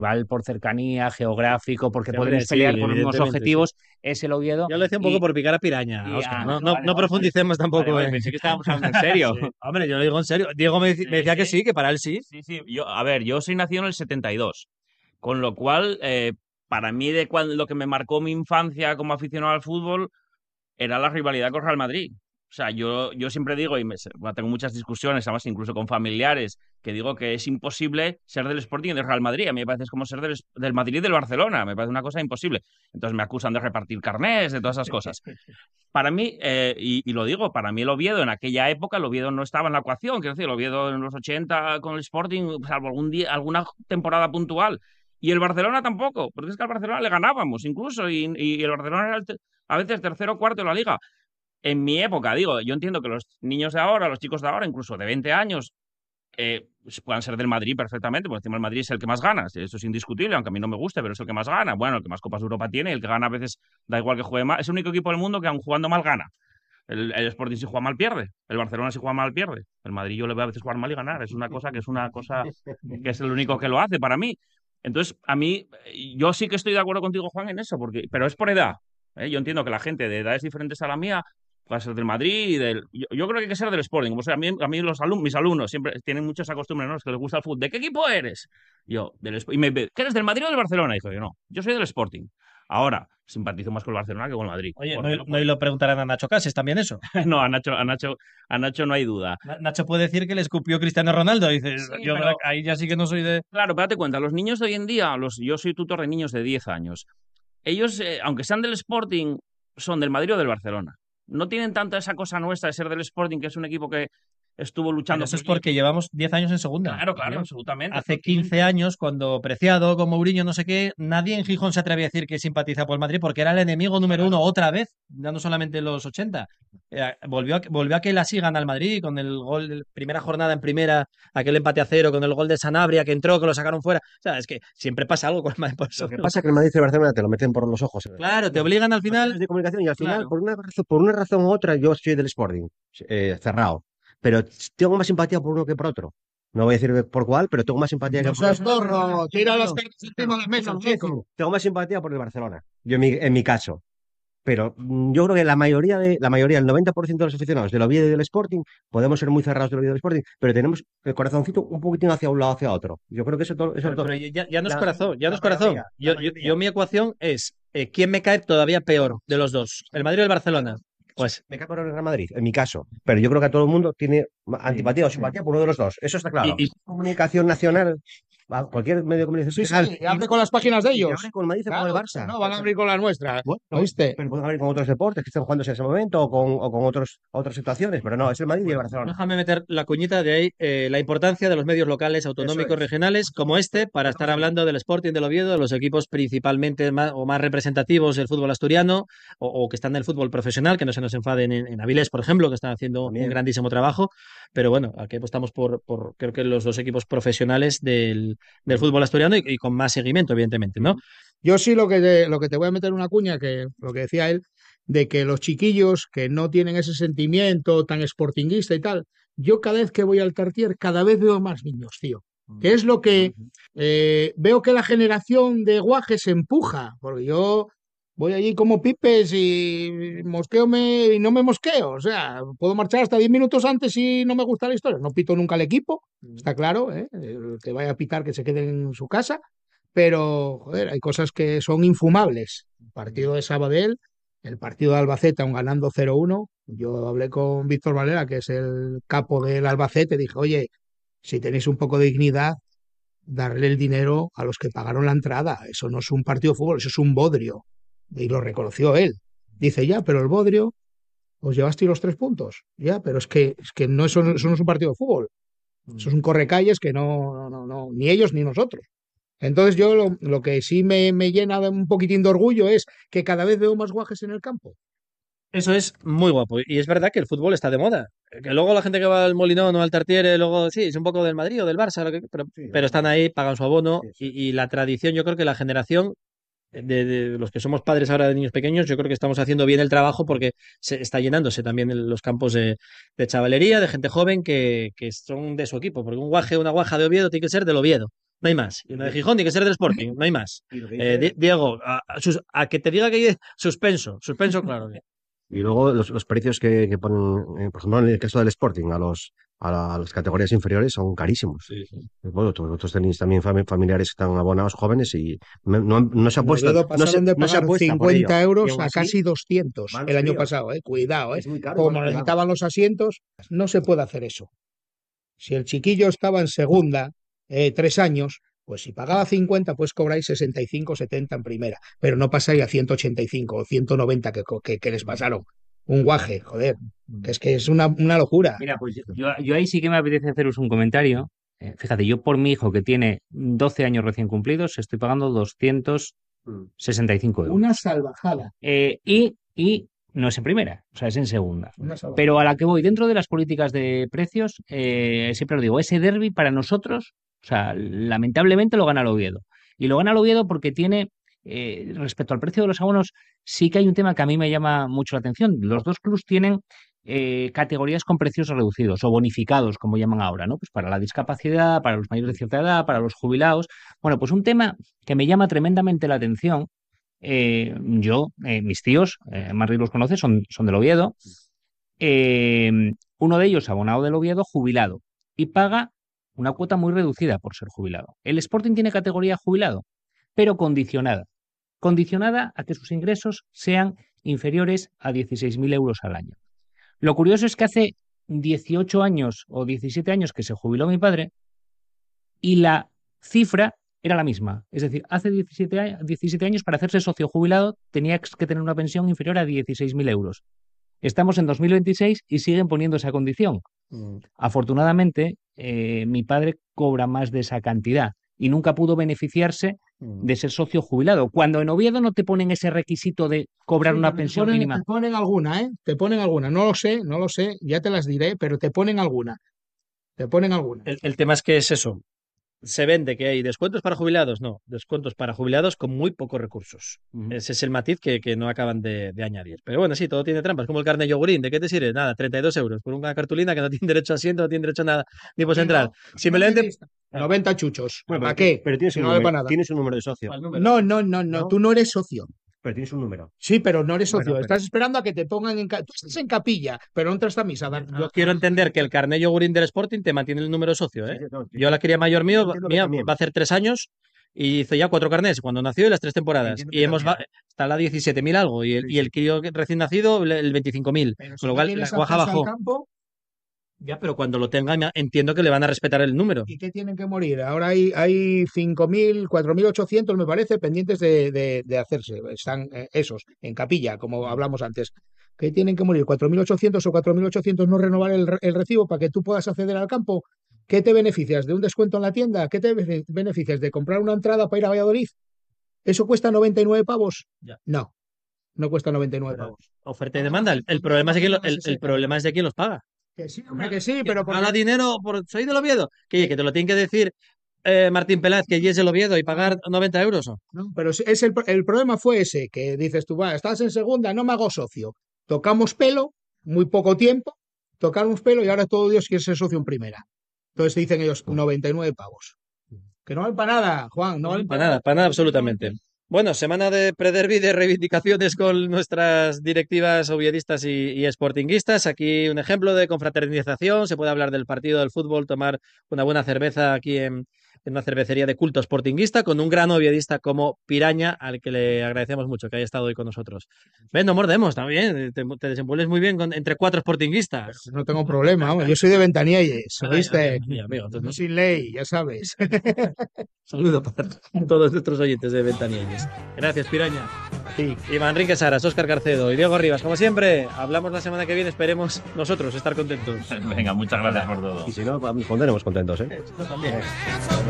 rival por cercanía, geográfico, porque Sí, hombre, podemos sí, pelear por unos evidentemente, sí. objetivos, es el Oviedo. Yo lo decía un poco Y, por picar a Piraña, y Óscar. No, vale, no, vale, no vale, vale. profundicemos Vale, tampoco vale, en... pensé que estábamos hablando en serio. Sí. Hombre, yo lo digo en serio. Diego me Sí, decía que sí. sí, que para él sí. Sí, sí. Yo, a ver, yo soy nacido en el 72, con lo cual, para mí, lo que me marcó mi infancia como aficionado al fútbol era la rivalidad con Real Madrid. O sea, yo siempre digo, bueno, tengo muchas discusiones, además incluso con familiares, que digo que es imposible ser del Sporting y del Real Madrid. A mí me parece es como ser del Madrid y del Barcelona. Me parece una cosa imposible. Entonces me acusan de repartir carnés, de todas esas cosas. Para mí, y lo digo, para mí el Oviedo en aquella época, el Oviedo no estaba en la ecuación. Quiero decir, el Oviedo en los 80 con el Sporting, salvo algún día, alguna temporada puntual. Y el Barcelona tampoco, porque es que al Barcelona le ganábamos incluso, y el Barcelona era a veces tercero o cuarto de la liga. En mi época, digo, yo entiendo que los niños de ahora, los chicos de ahora, incluso de 20 años, puedan ser del Madrid perfectamente, porque encima el Madrid es el que más gana, eso es indiscutible, aunque a mí no me guste, pero es el que más gana. Bueno, el que más Copas de Europa tiene, el que gana a veces, da igual que juegue mal, es el único equipo del mundo que aun jugando mal gana. El Sporting si juega mal pierde, el Barcelona si juega mal pierde, el Madrid yo le veo a veces jugar mal y ganar, es una cosa que es el único que lo hace para mí. Entonces, a mí, yo sí que estoy de acuerdo contigo, Juan, en eso, pero es por edad. ¿Eh? Yo entiendo que la gente de edades diferentes a la mía puede ser del Madrid y yo creo que hay que ser del Sporting. O sea, a mí mis alumnos siempre tienen mucho esa costumbre, ¿no? Es que les gusta el fútbol. ¿De qué equipo eres? Yo, y ¿qué eres del Madrid o del Barcelona? Dijo yo, no, yo soy del Sporting. Ahora, simpatizo más con el Barcelona que con el Madrid. Oye, ¿Por no, qué? No, no y lo preguntarán a Nacho Cases también eso. no, a Nacho no hay duda. Nacho puede decir que le escupió Cristiano Ronaldo. Dices, Sí, yo pero ahí ya sí que no soy de... claro, pero date cuenta, los niños de hoy en día, yo soy tutor de niños de 10 años. Ellos, aunque sean del Sporting, son del Madrid o del Barcelona. No tienen tanta esa cosa nuestra de ser del Sporting, que es un equipo que estuvo Pero luchando eso por es porque llevamos 10 años en segunda. Claro, claro, Porque absolutamente, hace 15 absolutamente. años, cuando Preciado, con Mourinho, no sé qué, nadie en Gijón se atrevía a decir que simpatiza por el Madrid porque era el enemigo número uno Claro. otra vez, ya no solamente en los 80. Volvió a que la sigan al Madrid con el gol de primera jornada en primera, aquel empate a cero, con el gol de Sanabria que entró, que lo sacaron fuera. O sea, es que siempre pasa algo con el Madrid. Por Lo eso, que pasa es que el Madrid y el Barcelona te lo meten por los ojos. claro, te Los obligan al los final. medios de comunicación y al final, Claro. por una razón u otra, yo soy del Sporting, cerrado. Pero tengo más simpatía por uno que por otro. No voy a decir por cuál, pero tengo más simpatía que No por seas otro. zorro, tira las cartas encima de la mesa, chico. Tengo más simpatía por el Barcelona, yo en mi caso. Pero yo creo que la mayoría, el 90% de los aficionados del Oviedo y del Sporting, podemos ser muy cerrados del Oviedo y del Sporting, pero tenemos el corazoncito un poquitín hacia un lado hacia otro. Yo creo que Pero ya no es la, corazón, ya no la es corazón. mayoría, la Yo mayoría. mi ecuación es ¿quién me cae todavía peor de los dos? ¿El Madrid o el Barcelona? Pues Me cae por el Real Madrid, en mi caso. Pero yo creo que a todo el mundo tiene antipatía o simpatía por uno de los dos. Eso está claro. y, Comunicación nacional, cualquier medio de comunicación Sí, nacional, sí, abre con las páginas de y que ellos. hable con el Madrid o con el Claro, Barça. no van a abrir con la nuestra. Bueno, ¿Oíste? pero pueden hablar con otros deportes que estén jugándose en ese momento o con otras situaciones, pero no, es el Madrid y el Barcelona. déjame meter la cuñita de ahí, la importancia de los medios locales, Eso autonómicos, es. regionales, como este, para estar hablando del Sporting del Oviedo, de los equipos principalmente más representativos del fútbol asturiano o que están en el fútbol profesional, que no se nos enfaden en Avilés, por ejemplo, que están haciendo un También. grandísimo trabajo. Pero bueno, aquí apostamos creo que los dos equipos profesionales del fútbol asturiano y con más seguimiento, evidentemente, ¿no? Yo sí lo que te voy a meter una cuña, que lo que decía él, de que los chiquillos que no tienen ese sentimiento tan sportinguista y tal, yo cada vez que voy al Tartier, cada vez veo más niños, tío. Que es lo que veo que la generación de guajes se empuja, porque yo voy allí como pipes y mosqueome y no me mosqueo, o sea, puedo marchar hasta 10 minutos antes si no me gusta la historia. No pito nunca al equipo, está claro, ¿eh? El que vaya a pitar que se quede en su casa, pero, joder, hay cosas que son infumables. El partido de Sabadell, el partido de Albacete, aun ganando 0-1, yo hablé con Víctor Valera, que es el capo del Albacete, dije, oye, si tenéis un poco de dignidad, darle el dinero a los que pagaron la entrada. Eso no es un partido de fútbol, eso es un bodrio. Y lo reconoció él. Dice, ya, pero el bodrio, os llevasteis los 3 puntos. Ya, pero es que no, eso no es un partido de fútbol. Eso es un correcalles que no, ni ellos ni nosotros. Entonces yo lo que sí me llena de un poquitín de orgullo es que cada vez veo más guajes en el campo. Eso es muy guapo. Y es verdad que el fútbol está de moda. Que luego la gente que va al Molinón o al Tartiere, luego sí, es un poco del Madrid o del Barça, Sí, pero están ahí, pagan su abono. sí, sí. Y la tradición, yo creo que la generación de los que somos padres ahora de niños pequeños, yo creo que estamos haciendo bien el trabajo porque se está llenándose también los campos de chavalería, de gente joven que son de su equipo. Porque un guaje, una guaja de Oviedo tiene que ser del Oviedo. no hay más. Y una de Gijón tiene que ser del Sporting, no hay más. Y lo que dice- Diego, a que te diga que hay suspenso, claro. Y luego los precios que ponen, por ejemplo, en el caso del Sporting, a las categorías inferiores son carísimos. Bueno, vosotros tenéis también familiares que están abonados jóvenes y no se En apuesta. Oviedo pasaron de no se pagar apuesta por ello. 50 Y euros aún a así, casi 200 van el los año críos. pasado. Cuidado, Es muy caro, como van los necesitaban los asientos, no se puede hacer eso. Si el chiquillo estaba en segunda 3 años, pues si pagaba 50, pues cobráis 65, 70 en primera, pero no pasáis a 185 o 190 que les pasaron. Un guaje, joder, que es una locura. Mira, pues yo ahí sí que me apetece haceros un comentario. Fíjate, yo por mi hijo que tiene 12 años recién cumplidos, estoy pagando 265 euros. Una salvajada. Y no es en primera, o sea, es en segunda. Una salvajada. Pero a la que voy, dentro de las políticas de precios, siempre lo digo, ese derbi para nosotros, o sea, lamentablemente lo gana el Oviedo. Y lo gana el Oviedo porque tiene, respecto al precio de los abonos, sí que hay un tema que a mí me llama mucho la atención. Los dos clubs tienen categorías con precios reducidos o bonificados, como llaman ahora, ¿no? Pues para la discapacidad, para los mayores de cierta edad, para los jubilados. Bueno, pues un tema que me llama tremendamente la atención. Mis tíos, Marri los conoce, son del Oviedo. Uno de ellos, abonado del Oviedo, jubilado, y paga una cuota muy reducida por ser jubilado. El Sporting tiene categoría jubilado, pero condicionada. Condicionada a que sus ingresos sean inferiores a 16.000 euros al año. Lo curioso es que hace 18 años o 17 años que se jubiló mi padre y la cifra era la misma. Es decir, hace 17 años para hacerse socio jubilado tenía que tener una pensión inferior a 16.000 euros. Estamos en 2026 y siguen poniendo esa condición. Afortunadamente, mi padre cobra más de esa cantidad y nunca pudo beneficiarse de ser socio jubilado. Cuando en Oviedo no te ponen ese requisito de cobrar una pensión mínima. Te ponen alguna, ¿eh? Te ponen alguna. No lo sé, ya te las diré, pero te ponen alguna. Te ponen alguna. El tema es que es eso. Se vende que hay descuentos para jubilados. No, descuentos para jubilados con muy pocos recursos. Ese es el matiz que no acaban de añadir. Pero bueno, sí, todo tiene trampas. Como el carnet yogurín. ¿De qué te sirve? Nada, 32 euros por una cartulina que no tiene derecho a asiento, no tiene derecho a nada, ni por central. Simplemente 90 chuchos. Bueno, ¿Para qué? Pero tienes Si un no vale número, para nada. tienes un número de socio. No, tú no eres socio. Pero tienes un número. Sí, pero no eres socio. Bueno, Estás esperando a que te pongan Tú estás en capilla, pero no entras a misa. yo quiero entender que el carnet yogurín del Sporting te mantiene el número de socio, ¿eh? Sí, no, Yo la quería mayor entiendo que mía también. va a hacer 3 años y hizo ya 4 carnets cuando nació y las 3 temporadas. Entiendo que Y hemos también. está la 17.000 algo y el crío recién nacido el 25.000. Pero si Con lo no cual la tienes cuaja acceso al bajó. campo, Ya, pero cuando lo tengan entiendo que le van a respetar el número. ¿y qué tienen que morir? Ahora hay 5.000, 4.800, me parece, pendientes de hacerse. Están esos, en capilla, como hablamos antes. ¿Qué tienen que morir? ¿4.800 o 4.800 no renovar el recibo para que tú puedas acceder al campo? ¿Qué te beneficias? ¿De un descuento en la tienda? ¿Qué te beneficias? ¿De comprar una entrada para ir a Valladolid? ¿Eso cuesta 99 pavos? Ya. No cuesta 99 pavos. Oferta y demanda. El problema es de el problema es de quién los paga. Que sí, hombre, que sí, pero porque... Gana dinero por soy del Oviedo. Que te lo tiene que decir Martín Peláez que es el Oviedo y pagar 90 euros. ¿O? No, pero el problema fue ese, que dices tú, va, estás en segunda, no me hago socio. Tocamos pelo, muy poco tiempo, tocamos pelo y ahora todo Dios quiere ser socio en primera. Entonces te dicen ellos 99 pavos. Que no vale para nada, Juan, no vale Para nada absolutamente. Bueno, semana de prederbi, de reivindicaciones con nuestras directivas oviedistas y sportinguistas. Aquí un ejemplo de confraternización. Se puede hablar del partido del fútbol, tomar una buena cerveza aquí en una cervecería de culto sportinguista con un gran oviedista como Piraña, al que le agradecemos mucho que haya estado hoy con nosotros. Ven, no mordemos también. Te desenvuelves muy bien entre 4 sportinguistas. No tengo problema, vamos, yo soy de Ventanielles, ¿oíste? Amigo, entonces, No sin ley, ya sabes. saludo para todos nuestros oyentes de Ventanillas. Gracias, Piraña. Sí. Iván Enrique Saras, Óscar Carcedo y Diego Rivas, como siempre, hablamos la semana que viene, esperemos nosotros estar contentos. Venga, muchas gracias por todo. Y si no, pondremos contentos, ¿eh? También.